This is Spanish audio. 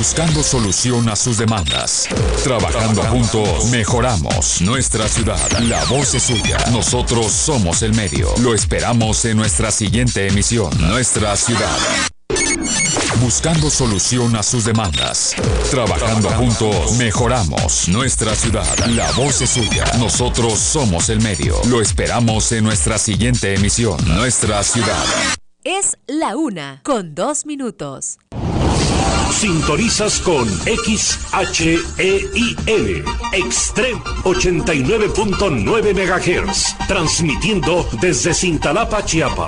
buscando solución a sus demandas. Trabajando juntos, mejoramos nuestra ciudad. La voz es suya. Nosotros somos el medio. Lo esperamos en nuestra siguiente emisión. Nuestra ciudad. Buscando solución a sus demandas. Trabajando juntos, mejoramos nuestra ciudad. La voz es suya. Nosotros somos el medio. Lo esperamos en nuestra siguiente emisión. Nuestra ciudad. Es la 1:02. Sintonizas con XHEIL, Extreme 89.9 MHz, transmitiendo desde Cintalapa, Chiapas.